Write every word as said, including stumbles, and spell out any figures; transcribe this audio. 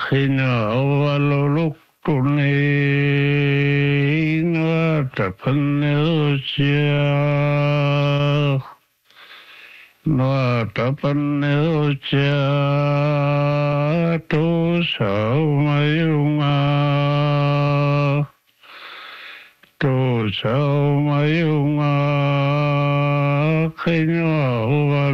khi nào vào lúc tuần này nó tập phân nhớ chia nó tập phân nhớ chia tu sao mai unga tu sao mai unga khi nào